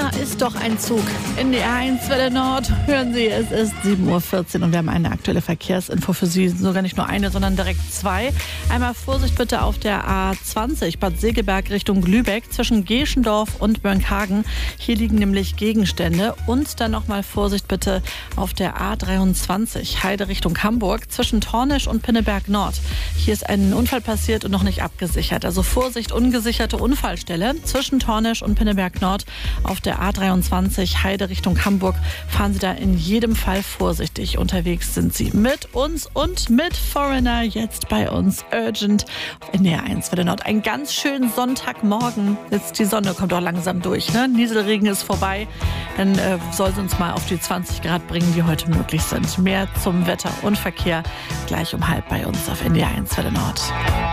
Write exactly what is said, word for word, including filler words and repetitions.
ist doch ein Zug. N D R eins Welle Nord. Hören Sie, es ist sieben Uhr vierzehn und wir haben eine aktuelle Verkehrsinfo für Sie. Sogar nicht nur eine, sondern direkt zwei. Einmal Vorsicht bitte auf der A zwanzig Bad Segeberg Richtung Lübeck zwischen Geschendorf und Börnkhagen. Hier liegen nämlich Gegenstände. Und dann nochmal Vorsicht bitte auf der A dreiundzwanzig Heide Richtung Hamburg zwischen Tornisch und Pinneberg Nord. Hier ist ein Unfall passiert und noch nicht abgesichert. Also Vorsicht, ungesicherte Unfallstelle zwischen Tornisch und Pinneberg Nord. Auf der A dreiundzwanzig Heide Richtung Hamburg fahren Sie da in jedem Fall vorsichtig. Unterwegs sind Sie mit uns und mit Foreigner jetzt bei uns. Urgent auf N D R eins Welle Nord. Ein ganz schönen Sonntagmorgen. Jetzt die Sonne kommt auch langsam durch. Ne? Nieselregen ist vorbei. Dann äh, soll sie uns mal auf die zwanzig Grad bringen, die heute möglich sind. Mehr zum Wetter und Verkehr gleich um halb bei uns auf N D R eins Welle Nord.